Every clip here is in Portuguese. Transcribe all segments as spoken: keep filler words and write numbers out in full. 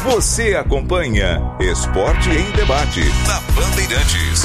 Você acompanha Esporte em Debate na Bandeirantes.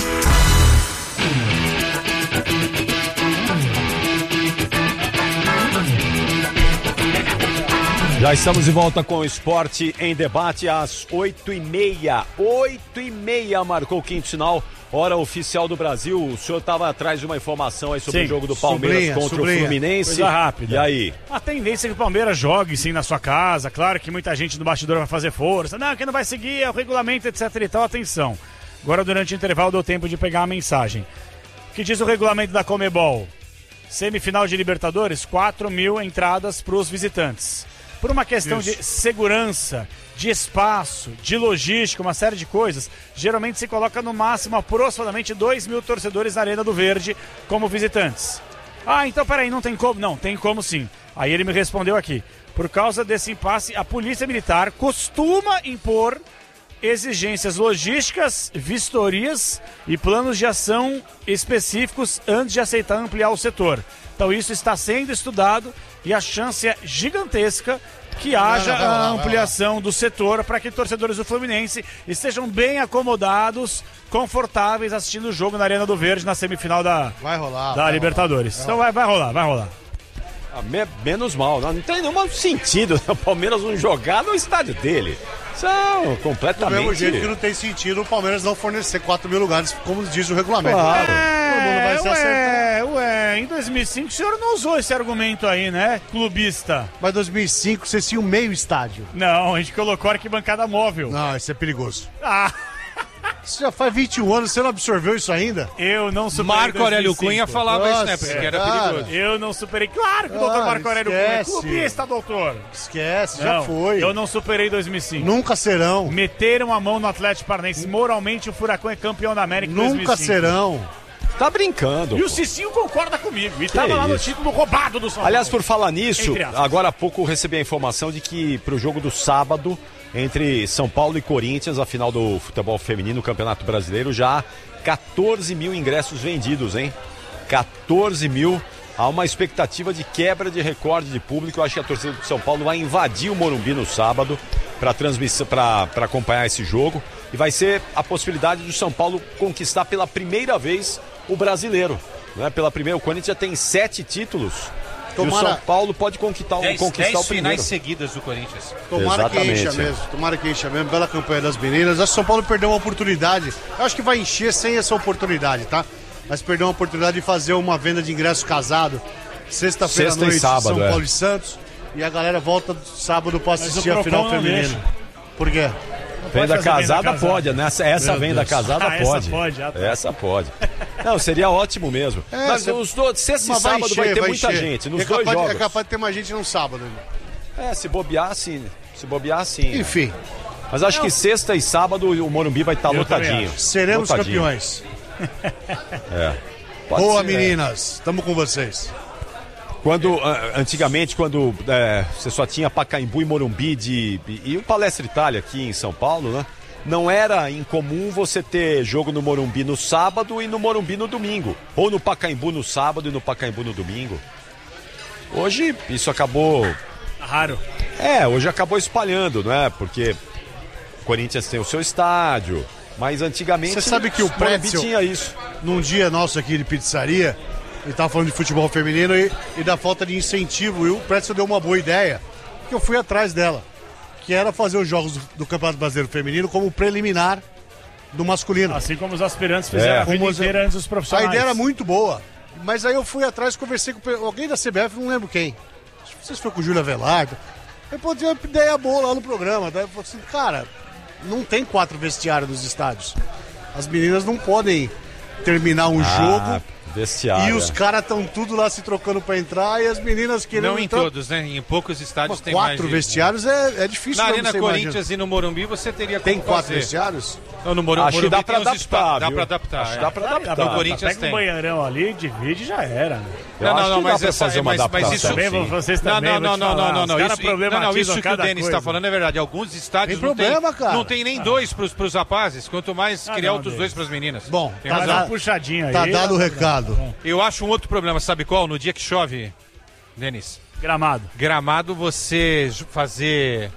Já estamos de volta com o Esporte em Debate às oito e meia. Oito e meia marcou o quinto sinal, hora oficial do Brasil. O senhor estava atrás de uma informação aí sobre sim, o jogo do Palmeiras sublinha, contra sublinha. o Fluminense. Coisa rápida. E aí? A tendência é que o Palmeiras jogue sim na sua casa. Claro que muita gente no bastidor vai fazer força. Não, quem não vai seguir é o regulamento, etc e tal. Atenção. Agora durante o intervalo deu tempo de pegar a mensagem. O que diz o regulamento da Conmebol? Semifinal de Libertadores, quatro mil entradas para os visitantes. Por uma questão Isso. de segurança, de espaço, de logística, uma série de coisas, geralmente se coloca no máximo aproximadamente dois mil torcedores na Arena do Verde como visitantes. Ah, então peraí, não tem como? Não, tem como sim. Aí ele me respondeu aqui. Por causa desse impasse, a Polícia Militar costuma impor exigências logísticas, vistorias e planos de ação específicos antes de aceitar ampliar o setor. Então isso está sendo estudado e a chance é gigantesca que haja não, não, não, a ampliação do setor para que torcedores do Fluminense estejam bem acomodados, confortáveis assistindo o jogo na Arena do Verde na semifinal da, vai rolar, da vai Libertadores. Rolar. Então vai, vai rolar, vai rolar. Ah, me, menos mal, não, não tem nenhum sentido o Palmeiras não jogar no estádio dele. São completamente... Do mesmo jeito que não tem sentido o Palmeiras não fornecer quatro mil lugares, como diz o regulamento. Claro. É, todo mundo vai se ué, ué, em dois mil e cinco o senhor não usou esse argumento aí, né, clubista? Mas em dois mil e cinco vocês tinham meio estádio. Não, a gente colocou arquibancada móvel. Não, isso é perigoso. Ah... Isso já faz vinte e um anos, você não absorveu isso ainda? Eu não superei. Marco Aurélio Cunha falava Nossa, isso, né? Porque era cara. perigoso. Eu não superei. Claro que o doutor Ah, Marco Aurélio Cunha é clubista, doutor. Esquece, Não, já foi. Eu não superei dois mil e cinco. Nunca serão. Meteram a mão no Atlético Paranaense. Moralmente, o Furacão é campeão da América em Nunca dois mil e cinco. serão. Tá brincando. E pô. o Cicinho concorda comigo. E Que tava lá no isso? título roubado do São Paulo. Aliás, por falar nisso, Entre aspas. agora há pouco eu recebi a informação de que pro jogo do sábado, entre São Paulo e Corinthians, a final do futebol feminino, o Campeonato Brasileiro, já há catorze mil ingressos vendidos, hein? catorze mil. Há uma expectativa de quebra de recorde de público. Eu acho que a torcida do São Paulo vai invadir o Morumbi no sábado para transmissão, para acompanhar esse jogo. E vai ser a possibilidade do São Paulo conquistar pela primeira vez o brasileiro. Né? Pela primeira, o Corinthians já tem sete títulos. Tomara... E o São Paulo pode conquistar, dez, conquistar dez o primeiro. finais seguidas do Corinthians. Tomara Exatamente. que encha mesmo. Tomara que encha mesmo. Bela campanha das meninas. Acho que o São Paulo perdeu uma oportunidade. Eu acho que vai encher sem essa oportunidade, tá? Mas perdeu uma oportunidade de fazer uma venda de ingresso casado. Sexta-feira à Sexta e noite, sábado, São é. Paulo e Santos. E a galera volta sábado pra assistir a final feminina. Por quê? Venda fazer casada venda casada. pode, né? Essa, essa venda Deus. casada Ah, essa pode. pode, ah, tá. Essa pode. Não, seria ótimo mesmo. É, Mas cê- os dois, sexta e Mas vai sábado vai encher, ter vai muita encher. gente, nos é dois capaz, jogos. É capaz de ter mais gente no sábado. É, se bobear, sim. Se bobear, sim. Enfim, Mas acho que sexta e sábado o Morumbi vai estar Eu também lotadinho. acho. seremos Lotadinho. campeões. É. Pode Boa, ser, é. meninas. Tamo com vocês. Quando, ah, antigamente, quando é, você só tinha Pacaembu e Morumbi de, e, e o Palestra Itália aqui em São Paulo, né? Não era incomum você ter jogo no Morumbi no sábado e no Morumbi no domingo. Ou no Pacaembu no sábado e no Pacaembu no domingo. Hoje isso acabou... Raro. É, hoje acabou espalhando, não é? Porque o Corinthians tem o seu estádio, mas antigamente... Você sabe que o Morumbi Pretzel- tinha isso. Num dia nosso aqui de pizzaria, ele tava falando de futebol feminino e, e da falta de incentivo. E o Pretzel deu uma boa ideia, que eu fui atrás dela, que era fazer os jogos do, do Campeonato Brasileiro Feminino como preliminar do masculino. Assim como os aspirantes fizeram É. a vida Como inteira antes dos A profissionais. ideia era muito boa, mas aí eu fui atrás, conversei com pe- alguém da C B F, não lembro quem. Não sei se foi com o Júlio Avelardo. Eu pô, tinha uma ideia boa lá no programa. Daí eu falei assim, cara, não tem quatro vestiários nos estádios. As meninas não podem terminar um jogo Vestiário. e os caras estão tudo lá se trocando pra entrar e as meninas querendo Não em entrar. todos, né? Em poucos estádios Mas tem mais quatro de- vestiários é, é difícil. Na não, Arena você Corinthians imagina. e no Morumbi você teria Tem como quatro fazer. vestiários? Não, no Morumbi, Acho que dá pra tem uns adaptar, espaços, Dá viu? pra adaptar. Acho que é. dá pra Dá, adaptar. dá, No dá, Corinthians pega tem. um banheirão ali, divide e já era. Né? Eu Não, acho não, não, que dá mas pra essa- fazer uma mas- mas adaptação, isso- Também, sim. vocês Não, também, não, vou não, te não, falar, não, não, os não. caras Isso, não, não, problematizam isso que o cada Denis está coisa. falando é verdade. Alguns estádios Tem não problema, tem, cara. não tem nem dois pros, pros rapazes, quanto mais Ah, criar não, outros Denis. dois pras meninas. Bom, Tem tá razão. Dá uma puxadinha aí. Tá dado o dá- recado. Eu acho um outro problema, sabe qual? No dia que chove, Denis, Gramado. gramado, você j- fazer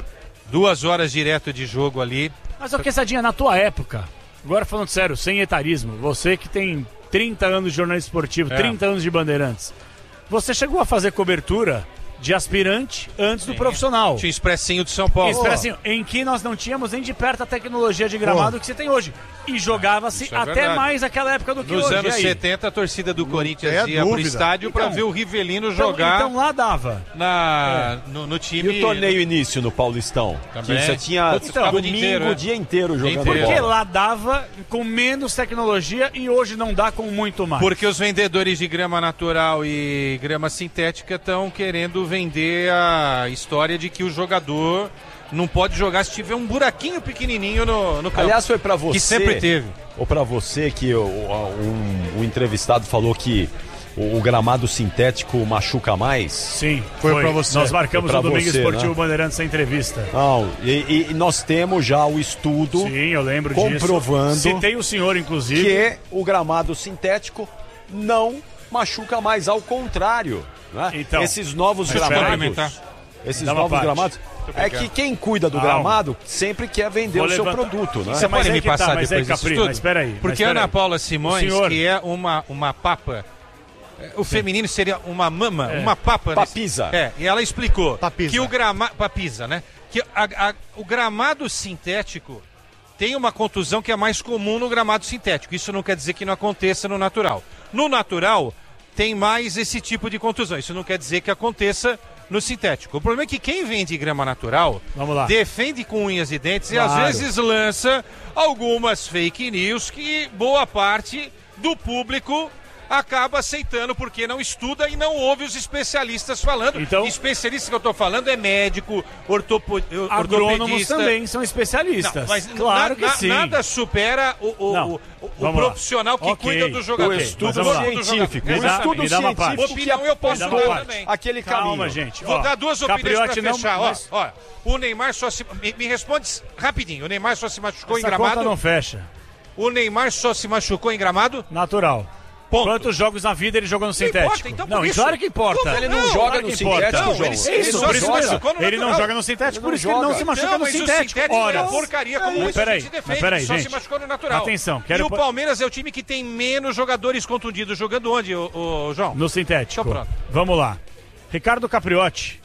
Duas horas direto de jogo ali. Mas, ô Quesadinha, na tua época, agora falando sério, sem etarismo, você que tem trinta anos de jornalismo esportivo, É. trinta anos de Bandeirantes, você chegou a fazer cobertura de aspirante antes do profissional. Tinha o Expressinho de São Paulo. Expressinho, em que nós não tínhamos nem de perto a tecnologia de gramado Oh. que você tem hoje. E jogava-se Isso é até verdade. mais naquela época do que Nos hoje. anos E aí? setenta, a torcida do Corinthians tem a ia pro dúvida. estádio pra Então, ver o Rivelino Então, jogar então lá dava. na, no, no E time. o torneio início no Paulistão? Também. Que você tinha Putz, ficava o dia domingo inteiro, né? o dia inteiro jogando inteiro. Porque bola. lá dava com menos tecnologia e hoje não dá com muito mais. Porque os vendedores de grama natural e grama sintética estão querendo vender a história de que o jogador não pode jogar se tiver um buraquinho pequenininho no, no campo. Aliás, foi pra você. Que sempre teve. Ou pra você que o, um, um entrevistado falou que o, o gramado sintético machuca mais? Sim, Foi pra você. Nós marcamos Foi o pra Domingo você, Esportivo né? Bandeirantes essa entrevista. Não, e, e nós temos já o estudo Sim, eu lembro comprovando disso. Citei o senhor, inclusive. que o gramado sintético não machuca mais, ao contrário. Né? Então, esses novos mas espera aí. gramados, esses Dá uma novos parte. gramados, é que quem cuida do Calma. gramado sempre quer vender Vou o seu levantar. produto, né? Você Mas pode aí me que tá, passar mas aí, depois desse Capri, estudo? mas espera aí, Porque mas a Ana espera aí. Paula Simões, O senhor- que é uma, uma papa, eh, o feminino seria uma mama, É. uma papa. nesse- Papisa. É, e ela explicou Papisa. que o gramado... Papisa, né? Que a- a- o gramado sintético tem uma contusão que é mais comum no gramado sintético. Isso não quer dizer que não aconteça no natural. No natural, tem mais esse tipo de contusão. Isso não quer dizer que aconteça no sintético. O problema é que quem vende grama natural Vamos lá. defende com unhas e dentes e Claro. às vezes lança algumas fake news que boa parte do público acaba aceitando porque não estuda e não ouve os especialistas falando. Então- Especialista que eu estou falando é médico, ortopo, Agrônomos ortopedista. também são especialistas. Não, mas claro na- que na- sim. nada supera o, o, Não. o- o Vamos lá. profissional que Ok. cuida do jogador. O Ok, estudo mas vamos lá. científico, Me o dá- estudo me dá uma científico parte. que Opinião eu posso Me dá uma dar parte. também. aquele Calma, caminho. gente. Vou Ó, dar duas opiniões Capriotti pra não- fechar. mas Ó, ó, o Neymar só se... Me, me responde rapidinho. O Neymar só se machucou essa em gramado? conta não fecha. O Neymar só se machucou em gramado? Natural. Ponto. Quantos jogos na vida ele jogou no sintético? importa, então, não, por isso. claro que importa. Como Ele não Não, joga claro no que importa. sintético, Não, João. ele- Isso, ele só por se isso mesmo. machucou no Ele não natural. joga no sintético, por Não isso que ele não joga. se machuca Não, no mas o sintético. sintético é Ora. uma porcaria, como Mas muita peraí, gente mas defende. peraí, Só gente. se machucou no natural. Atenção, quero E o po- Palmeiras é o time que tem menos jogadores contundidos. Jogando onde, ô, ô, João? No sintético. Então pronto. Vamos lá. Ricardo Capriotti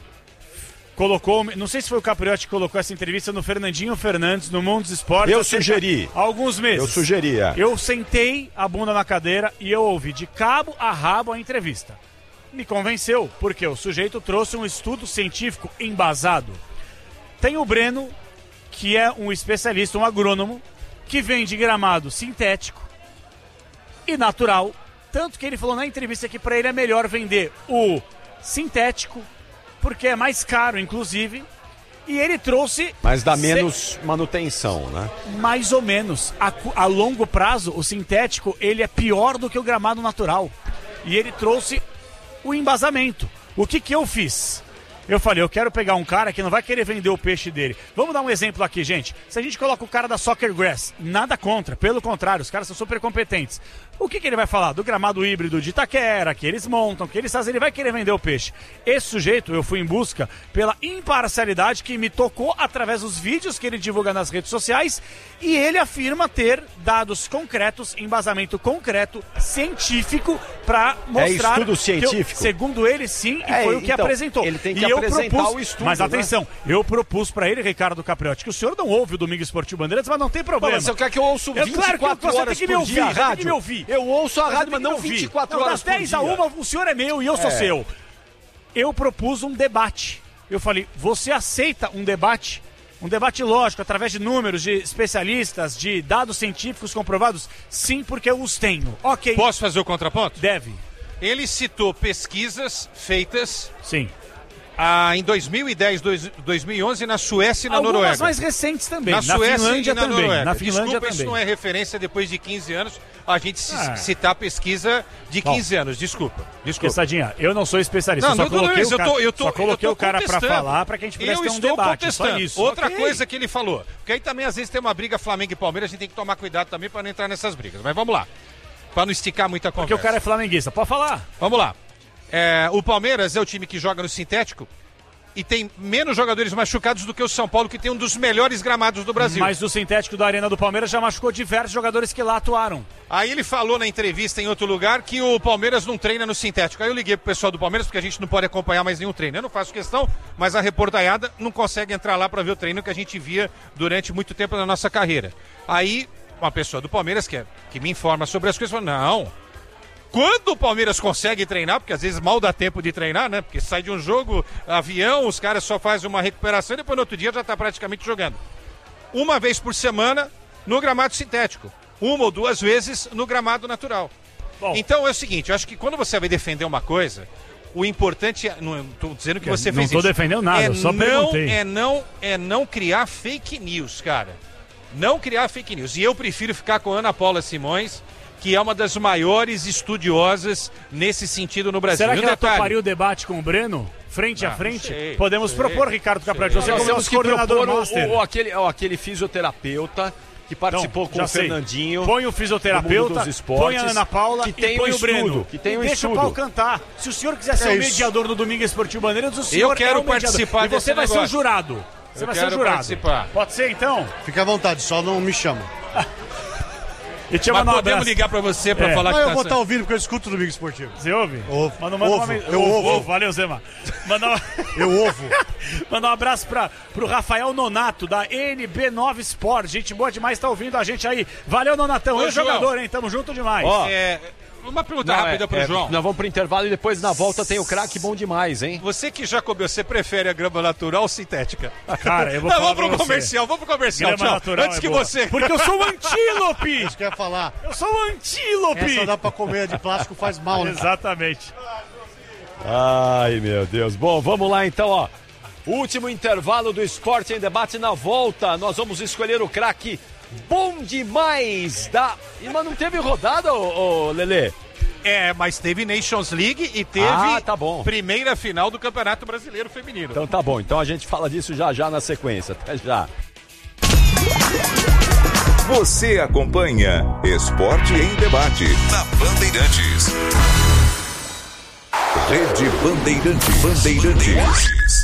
colocou, não sei se foi o Capriotti que colocou essa entrevista no Fernandinho Fernandes, no Mundo dos Esportes. Eu há cerca- sugeri. Há alguns meses. Eu sugeri, é. Eu sentei a bunda na cadeira e eu ouvi de cabo a rabo a entrevista. Me convenceu, porque o sujeito trouxe um estudo científico embasado. Tem o Breno, que é um especialista, um agrônomo, que vende gramado sintético e natural. Tanto que ele falou na entrevista que para ele é melhor vender o sintético, porque é mais caro, inclusive. E ele trouxe. Mas dá se- menos manutenção, né? Mais ou menos. A, cu- a longo prazo, o sintético ele é pior do que o gramado natural. E ele trouxe o embasamento. O que, que eu fiz? Eu falei, eu quero pegar um cara que não vai querer vender o peixe dele. Vamos dar um exemplo aqui, gente. Se a gente coloca o cara da Soccer Grass, nada contra, pelo contrário, os caras são super competentes. O que, que ele vai falar? Do gramado híbrido de Itaquera, que eles montam, que eles fazem, ele vai querer vender o peixe. Esse sujeito, eu fui em busca pela imparcialidade que me tocou através dos vídeos que ele divulga nas redes sociais e ele afirma ter dados concretos, embasamento concreto, científico, para mostrar... estudo que eu- científico? segundo ele, sim, e É, foi o que então, apresentou. ele tem que e eu apresentar propus, o estudo, Mas né? atenção, eu propus para ele, Ricardo Capriotti, que o senhor não ouve o Domingo Esportivo Bandeirantes, mas não tem problema. Mas você quer que eu ouço Eu- vinte claro e que eu- quatro você horas tem que me por ouvir, dia a você tem que rádio? me ouvir. Eu ouço a Você rádio, tem mas que não me ouvir. vinte e quatro Não, horas das dez por a dia. uma, o senhor é meu e eu sou É. seu. Eu propus um debate. Eu falei, você aceita um debate? Um debate lógico, através de números, de especialistas, de dados científicos comprovados? Sim, porque eu os tenho. Ok, Posso fazer o contraponto? deve. Ele citou pesquisas feitas Sim. ah, em dois mil e dez, dois- dois mil e onze na Suécia e na Algumas Noruega. mais recentes também. Na Na, Suécia Finlândia e na também. Noruega. Na Finlândia Desculpa, também. isso não é referência depois de quinze anos, a gente ci- Ah. citar pesquisa de Bom. quinze anos. Desculpa, desculpa. Quesadinha, eu não sou especialista, Não, eu só não, não, coloquei, mas o eu cara, tô, eu tô, só coloquei eu tô o cara pra contestando. falar pra que a gente pudesse Eu ter um estou debate, contestando. só isso. Outra Ok. coisa que ele falou, porque aí também às vezes tem uma briga Flamengo e Palmeiras, a gente tem que tomar cuidado também para não entrar nessas brigas. Mas vamos lá, para não esticar muita conversa. Porque o cara é flamenguista, pode falar. Vamos lá. É, o Palmeiras é o time que joga no sintético e tem menos jogadores machucados do que o São Paulo, que tem um dos melhores gramados do Brasil. Mas o sintético da Arena do Palmeiras já machucou diversos jogadores que lá atuaram. Aí ele falou na entrevista em outro lugar que o Palmeiras não treina no sintético. Aí eu liguei pro pessoal do Palmeiras, porque a gente não pode acompanhar mais nenhum treino. Eu não faço questão, mas a reportaiada não consegue entrar lá para ver o treino que a gente via durante muito tempo na nossa carreira. Aí uma pessoa do Palmeiras que, é, que me informa sobre as coisas falou, não... Quando o Palmeiras consegue treinar, porque às vezes mal dá tempo de treinar, né? Porque sai de um jogo, avião, os caras só fazem uma recuperação e depois no outro dia já está praticamente jogando. Uma vez por semana no gramado sintético. Uma ou duas vezes no gramado natural. Bom, então é o seguinte, eu acho que quando você vai defender uma coisa, o importante é... Não estou dizendo que você não fez tô isso. Não estou defendendo nada, é eu só não, perguntei. É não, é não criar fake news, cara. Não criar fake news. E eu prefiro ficar com a Ana Paula Simões, que é uma das maiores estudiosas nesse sentido no Brasil. Será que um ela detalhe... toparia o debate com o Breno? Frente não, a frente? sei, Podemos sei, propor, Ricardo Caprati, você como nosso que coordenador propor master. o, o, aquele, o, aquele fisioterapeuta que participou Então, com o sei. Fernandinho. Põe o fisioterapeuta, esportes, põe a Ana Paula que tem e põe um o Breno. estudo, que tem e um deixa estudo. o pau cantar. Se o senhor quiser ser É o isso. mediador no Domingo Esportivo Bandeiras, o senhor Eu quero é o mediador. participar E você desse vai ser o negócio. jurado. Você Eu vai ser o quero jurado. participar. Pode ser, então? Fica à vontade, só não me chama. E te Mas mandar um podemos abraço. ligar pra você pra É. falar Mas que eu tá... vou estar ouvindo porque eu escuto o Domingo Esportivo. Você ouve? Ovo. Manda, manda Ovo. uma... Eu ovo. Valeu, Zema. Manda uma... Eu ovo. Mandar um abraço para pro Rafael Nonato, da N B nove Sport. Gente boa demais, tá ouvindo a gente aí. Valeu, Nonatão. Ô, Eu João. jogador, hein? Tamo junto demais. Ó, É, uma pergunta Não, rápida é, pro é, João. Nós vamos pro intervalo e depois na volta tem o craque bom demais, hein? Você que já comeu, você prefere a grama natural ou sintética? Cara, eu vou Não, falar vamos pro pra você. comercial, vamos pro comercial, Grama tchau. natural Antes é que boa. você... Porque eu sou um antílope. Isso que eu ia falar. Eu sou um antílope. Essa dá pra comer, de plástico faz mal, né? Exatamente. Ai, meu Deus. Bom, vamos lá então, ó. Último intervalo do Esporte em Debate. Na volta, nós vamos escolher o craque bom demais da... Mas não teve rodada, ô, ô Lelê? É, mas teve Nations League e teve Ah, tá bom. primeira final do Campeonato Brasileiro Feminino. Então tá bom. Então a gente fala disso já já na sequência. Até já. Você acompanha Esporte em Debate na Bandeirantes. Rede Bandeirantes. Bandeirantes.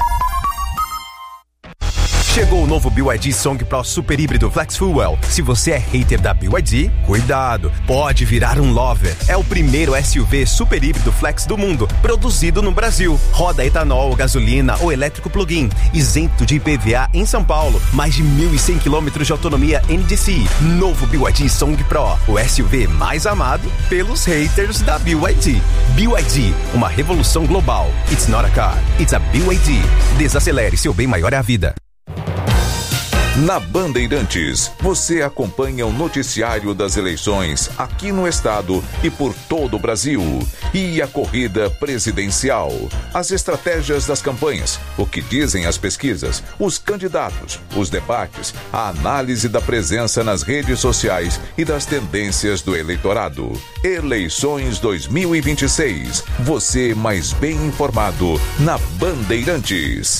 Chegou o novo B Y D Song Pro Super Híbrido Flex Fuel. Se você é hater da B Y D, cuidado, pode virar um lover. É o primeiro S U V super híbrido flex do mundo, produzido no Brasil. Roda etanol, gasolina ou elétrico plug-in, isento de I P V A em São Paulo. Mais de mil e cem quilômetros de autonomia N D C I. Novo B Y D Song Pro, o S U V mais amado pelos haters da B Y D. B Y D, uma revolução global. It's not a car, it's a B Y D. Desacelere, seu bem maior é a vida. Na Bandeirantes, você acompanha o noticiário das eleições aqui no estado e por todo o Brasil. E a corrida presidencial, as estratégias das campanhas, o que dizem as pesquisas, os candidatos, os debates, a análise da presença nas redes sociais e das tendências do eleitorado. Eleições dois mil e vinte e seis. Você mais bem informado na Bandeirantes.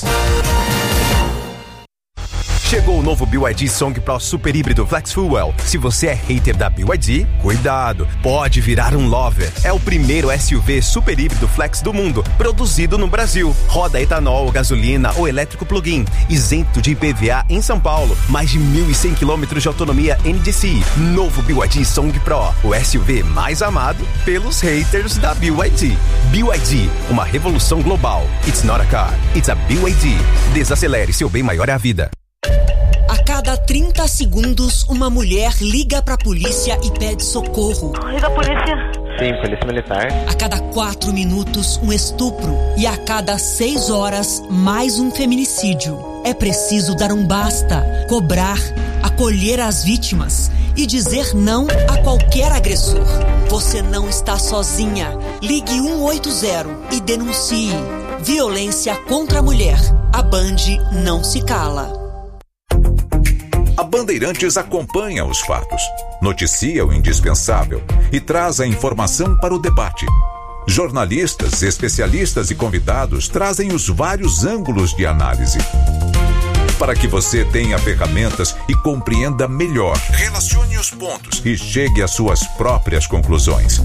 Chegou o novo B Y D Song Pro Super Híbrido Flex Fuel. Se você é hater da B Y D, cuidado, pode virar um lover. É o primeiro S U V super híbrido flex do mundo, produzido no Brasil. Roda etanol, gasolina ou elétrico plug-in, isento de I P V A em São Paulo. Mais de mil e cem quilômetros de autonomia N D C I. Novo B Y D Song Pro, o S U V mais amado pelos haters da B Y D. B Y D, uma revolução global. It's not a car, it's a B Y D. Desacelere, seu bem maior é a vida. A cada trinta segundos, uma mulher liga pra polícia e pede socorro. Liga a polícia. Sim, polícia militar. A cada quatro minutos, um estupro. E a cada seis horas, mais um feminicídio. É preciso dar um basta, cobrar, acolher as vítimas e dizer não a qualquer agressor. Você não está sozinha. Ligue um oito zero e denuncie. Violência contra a mulher. A Band não se cala. A Bandeirantes acompanha os fatos, noticia o indispensável e traz a informação para o debate. Jornalistas, especialistas e convidados trazem os vários ângulos de análise. Para que você tenha ferramentas e compreenda melhor, relacione os pontos e chegue às suas próprias conclusões.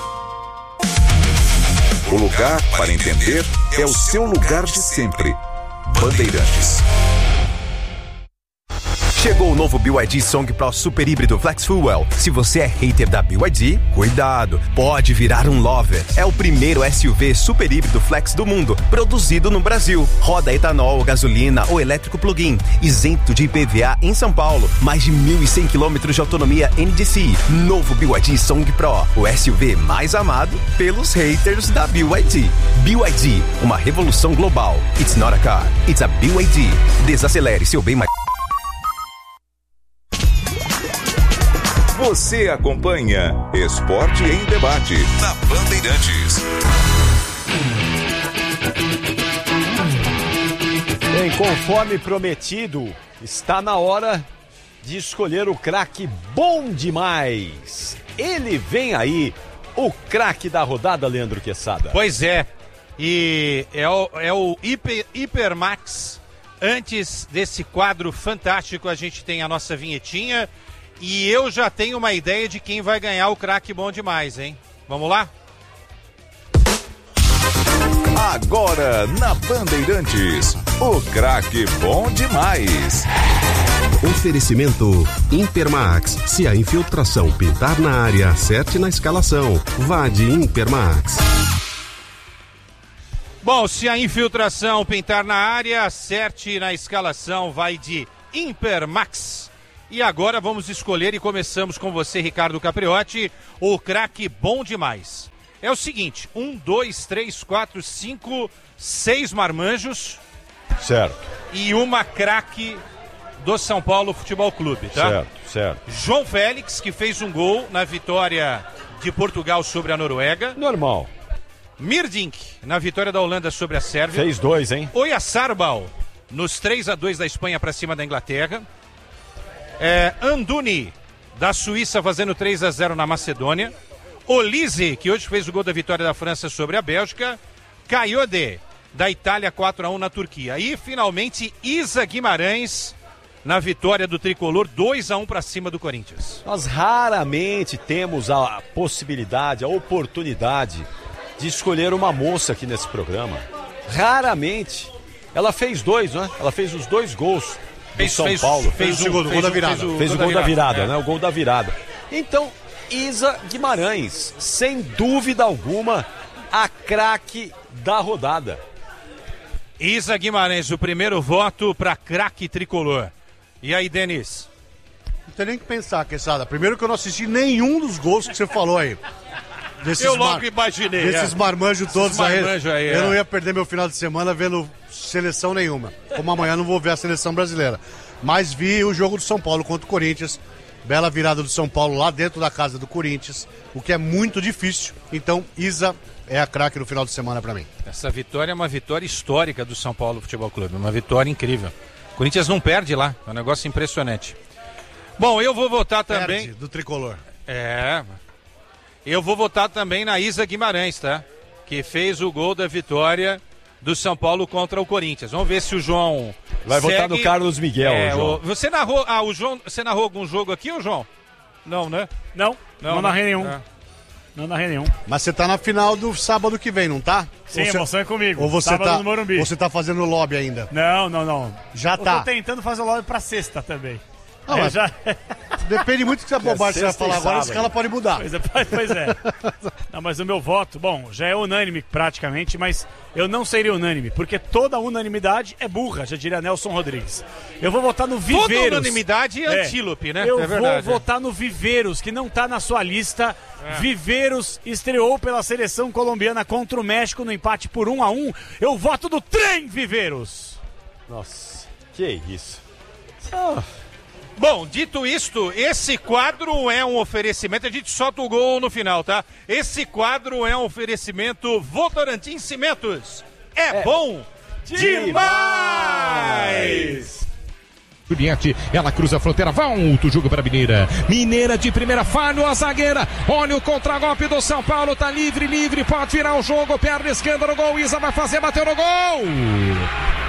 O lugar para entender é o seu lugar de sempre. Bandeirantes. Chegou o novo B Y D Song Pro Super Híbrido Flex Fuel. Se você é hater da B Y D, cuidado, pode virar um lover. É o primeiro S U V super híbrido flex do mundo, produzido no Brasil. Roda etanol, gasolina ou elétrico plug-in, isento de I P V A em São Paulo. Mais de mil e cem quilômetros de autonomia N D C I. Novo B Y D Song Pro, o S U V mais amado pelos haters da B Y D. B Y D, uma revolução global. It's not a car, it's a B Y D. Desacelere seu bem mais... Você acompanha Esporte em Debate na Bandeirantes. Bem, conforme prometido, está na hora de escolher o craque bom demais. Ele vem aí, o craque da rodada, Leandro Quesada. Pois é, e é o, é o Hiper, Hipermax. Antes desse quadro fantástico, a gente tem a nossa vinhetinha. E eu já tenho uma ideia de quem vai ganhar o craque bom demais, hein? Vamos lá? Agora, na Bandeirantes, o craque bom demais. Oferecimento Hipermax. Se a infiltração pintar na área, acerte na escalação. Vá de Hipermax. Bom, se a infiltração pintar na área, acerte na escalação. Vai de Hipermax. E agora vamos escolher e começamos com você, Ricardo Capriotti, o craque bom demais. É o seguinte, um, dois, três, quatro, cinco, seis marmanjos. Certo. E uma craque do São Paulo Futebol Clube, tá? Certo, certo. João Félix, que fez um gol na vitória de Portugal sobre a Noruega. Normal. Mirdink, na vitória da Holanda sobre a Sérvia. Fez dois, hein? Oyarzabal, nos três a dois da Espanha para cima da Inglaterra. É, Anduni, da Suíça, fazendo três a zero na Macedônia. Olise, que hoje fez o gol da vitória da França sobre a Bélgica. Kayode, da Itália, quatro a um na Turquia. E, finalmente, Isa Guimarães, na vitória do Tricolor, dois a um para cima do Corinthians. Nós raramente temos a possibilidade, a oportunidade de escolher uma moça aqui nesse programa. Raramente. Ela fez dois, né? Ela fez os dois gols. Fez, São fez, Paulo. Fez, fez o segundo, gol da virada. Fez o, fez o gol da virada, virada é. né? O gol da virada. Então, Isa Guimarães, sem dúvida alguma, a craque da rodada. Isa Guimarães, o primeiro voto para craque tricolor. E aí, Denis? Não tem nem que pensar, Quesada. Primeiro que eu não assisti nenhum dos gols que você falou aí. Desses eu logo mar... imaginei. Desses é. marmanjos todos marmanjo aí. aí eu é. não ia perder meu final de semana vendo seleção nenhuma. Como amanhã não vou ver a seleção brasileira. Mas vi o jogo do São Paulo contra o Corinthians. Bela virada do São Paulo lá dentro da casa do Corinthians. O que é muito difícil. Então, Isa é a craque no final de semana pra mim. Essa vitória é uma vitória histórica do São Paulo Futebol Clube. Uma vitória incrível. O Corinthians não perde lá. É um negócio impressionante. Bom, eu vou votar também... Perde do Tricolor. É... Eu vou votar também na Isa Guimarães, tá? Que fez o gol da vitória do São Paulo contra o Corinthians. Vamos ver se o João vai segue... votar no Carlos Miguel, é, João. O... Você narrou, ah, o João, você narrou algum jogo aqui, ô João? Não, né? Não, não, não narrei nenhum. É. Não narrei nenhum. Mas você tá na final do sábado que vem, não tá? Sim, ou a emoção é comigo. Ou você sábado tá, no Morumbi. ou você tá fazendo lobby ainda? Não, não, não. Já Eu tá. tô tentando fazer o lobby pra sexta também. Não, mas já... Depende muito do que a bobagem que você vai falar agora, a escala pode mudar. Pois é, pois é. Não, mas o meu voto, bom, já é unânime praticamente, mas eu não seria unânime, porque toda unanimidade é burra, já diria Nelson Rodrigues. Eu vou votar no Viveiros. Toda unanimidade é antílope, né? Eu é verdade, vou votar no Viveiros, que não tá na sua lista. É. Viveiros estreou pela seleção colombiana contra o México no empate por um a um. Eu voto do trem Viveiros. Nossa, que isso. Ah... Bom, dito isto, esse quadro é um oferecimento, a gente solta o gol no final, tá? Esse quadro é um oferecimento Votorantim Cimentos. É, é bom demais! Juliette, ela cruza a fronteira, volta o jogo para Mineira. Mineira de primeira, falha a zagueira. Olha o contragolpe do São Paulo, tá livre, livre, pode virar o jogo, perna esquerda no gol, Isa vai fazer, bateu no gol!